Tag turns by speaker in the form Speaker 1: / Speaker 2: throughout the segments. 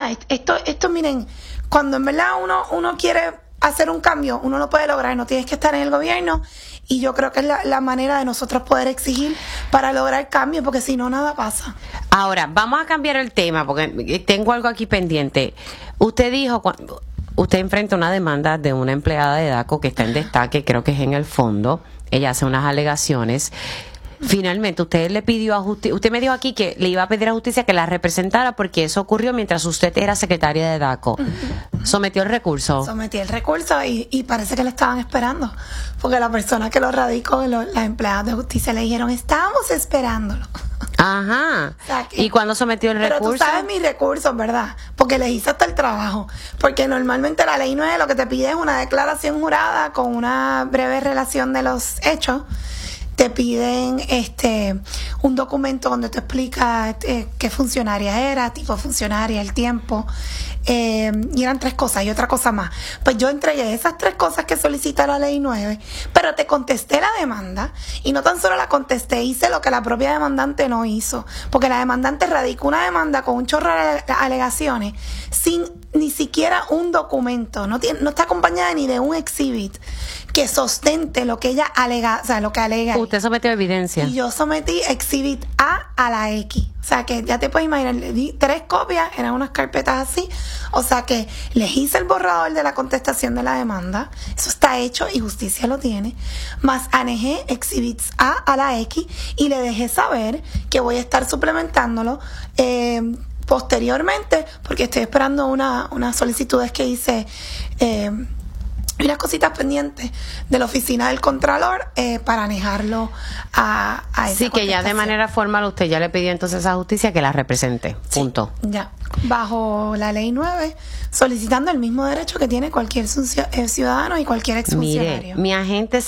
Speaker 1: Esto, miren, cuando en verdad uno quiere hacer un cambio, uno lo puede lograr, no tienes que estar en el gobierno, y yo creo que es la manera de nosotros poder exigir para lograr cambio, porque si no, nada pasa.
Speaker 2: Ahora, vamos a cambiar el tema, porque tengo algo aquí pendiente. Usted dijo, usted enfrenta una demanda de una empleada de DACO que está en destaque, creo que es en el fondo, ella hace unas alegaciones. Finalmente, usted le pidió a justicia, usted me dijo aquí que le iba a pedir a justicia que la representara porque eso ocurrió mientras usted era secretaria de DACO. ¿Sometió el recurso?
Speaker 1: Sometí el recurso y parece que le estaban esperando, porque la persona que lo radicó, las empleadas de justicia le dijeron, estábamos esperándolo.
Speaker 2: Ajá.
Speaker 1: O sea que,
Speaker 2: ¿y cuándo sometió el recurso?
Speaker 1: Pero tú sabes mis recursos, ¿verdad? Porque les hice hasta el trabajo. Porque normalmente la ley 9 lo que te pide es una declaración jurada con una breve relación de los hechos. Te piden un documento donde te explica qué funcionaria era, tipo de funcionaria, el tiempo, y eran 3 cosas y otra cosa más. Pues yo entregué esas 3 cosas que solicita la ley 9, pero te contesté la demanda, y no tan solo la contesté, hice lo que la propia demandante no hizo, porque la demandante radicó una demanda con un chorro de alegaciones sin ni siquiera un documento, no está acompañada ni de un exhibit que sostente lo que ella alega, o sea, lo que alega.
Speaker 2: Usted sometió evidencia.
Speaker 1: Y yo sometí exhibit A la X. O sea, que ya te puedes imaginar, le di 3 copias, eran unas carpetas así. O sea, que les hice el borrador de la contestación de la demanda. Eso está hecho y justicia lo tiene. Más anejé exhibits A la X y le dejé saber que voy a estar suplementándolo posteriormente, porque estoy esperando unas solicitudes que hice, unas cositas pendientes de la oficina del Contralor para anejarlo a esa
Speaker 2: sí, que ya de manera formal usted ya le pidió entonces a justicia que la represente, punto.
Speaker 1: Sí, ya, bajo la ley 9, solicitando el mismo derecho que tiene cualquier ciudadano y cualquier exfuncionario.
Speaker 2: Mire, mi agente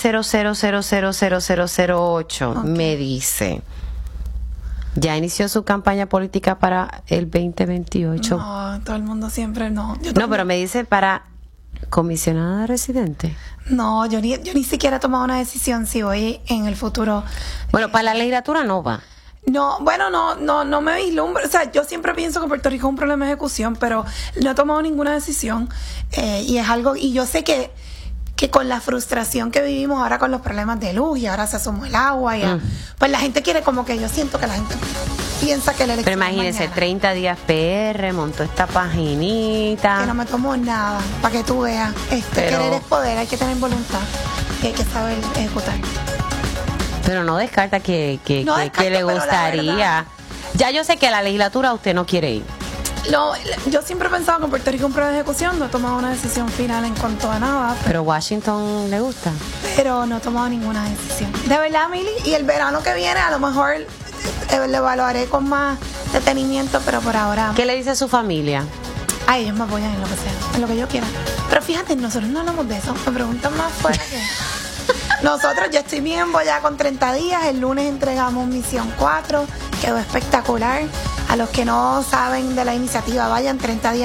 Speaker 2: 00000008
Speaker 1: Okay.
Speaker 2: me dice, ¿ya inició su campaña política para el 2028?
Speaker 1: No, todo el mundo siempre no.
Speaker 2: No, pero me dice para comisionada residente.
Speaker 1: No, yo ni siquiera he tomado una decisión si voy en el futuro.
Speaker 2: Bueno, para la legislatura no va.
Speaker 1: No, bueno, no me vislumbro. O sea, yo siempre pienso que Puerto Rico es un problema de ejecución, pero no he tomado ninguna decisión. Y es algo, y yo sé que con la frustración que vivimos ahora con los problemas de luz, y ahora se asomó el agua, pues la gente quiere, como que yo siento que la gente piensa que la elección
Speaker 2: Pero imagínese,
Speaker 1: mañana.
Speaker 2: 30 días PR, montó esta paginita.
Speaker 1: Que no me tomo nada, para que tú veas. Querer es poder, hay que tener voluntad y hay que saber ejecutar.
Speaker 2: Pero no descarta que le gustaría. Ya yo sé que a la legislatura usted no quiere ir.
Speaker 1: Yo siempre he pensado que en Puerto Rico es un problema de ejecución, no he tomado una decisión final en cuanto a nada.
Speaker 2: Pero Washington le gusta.
Speaker 1: Pero no he tomado ninguna decisión. De verdad, Mili, y el verano que viene a lo mejor lo evaluaré con más detenimiento, pero por ahora...
Speaker 2: ¿Qué le dice su familia?
Speaker 1: Ay, ellos me apoyan en lo que sea, en lo que yo quiera. Pero fíjate, nosotros no hablamos de eso, me preguntan más fuera que... Nosotros, yo estoy bien embollada con 30 días, el lunes entregamos Misión 4, quedó espectacular. A los que no saben de la iniciativa, vayan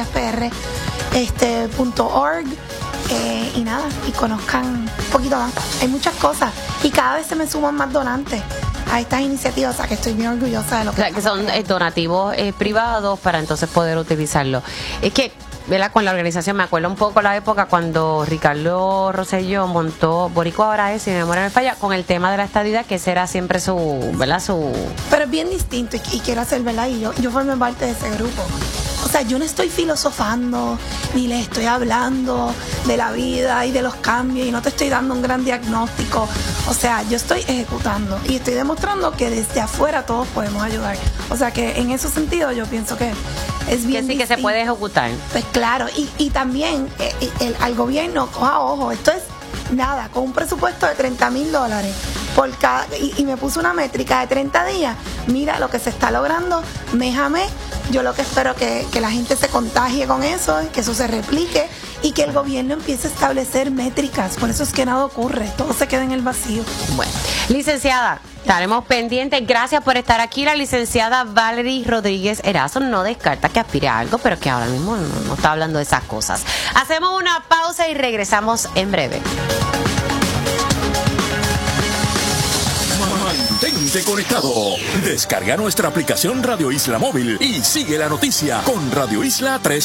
Speaker 1: 30díaspr.org y nada, y conozcan un poquito más. Hay muchas cosas y cada vez se me suman más donantes a estas iniciativas, o sea que estoy bien orgullosa de lo que...
Speaker 2: O sea, que son donativos privados para entonces poder utilizarlo. Es que, ¿verdad? Con la organización me acuerdo un poco la época cuando Ricardo Rosselló montó Boricua Ahora Es, si mi memoria me falla, con el tema de la estadidad, que ese era siempre su, ¿verdad?
Speaker 1: Pero es bien distinto y quiero hacer, ¿verdad? Y yo formé parte de ese grupo. O sea, yo no estoy filosofando ni le estoy hablando de la vida y de los cambios y no te estoy dando un gran diagnóstico. O sea, yo estoy ejecutando y estoy demostrando que desde afuera todos podemos ayudar. O sea, que en ese sentido yo pienso que es bien
Speaker 2: que sí,
Speaker 1: distinto.
Speaker 2: que se puede ejecutar.
Speaker 1: Pues claro, y también al gobierno, coja ojo, esto es nada, con un presupuesto de $30,000 por cada, y me puso una métrica de 30 días, mira lo que se está logrando mes a mes. Yo lo que espero que la gente se contagie con eso, que eso se replique y que el gobierno empiece a establecer métricas. Por eso es que nada ocurre, todo se queda en el vacío.
Speaker 2: Bueno, licenciada, estaremos pendientes. Gracias por estar aquí. La licenciada Valerie Rodríguez Erazo no descarta que aspire a algo, pero que ahora mismo no está hablando de esas cosas. Hacemos una pausa y regresamos en breve.
Speaker 3: Mantente conectado. Descarga nuestra aplicación Radio Isla Móvil y sigue la noticia con Radio Isla 3.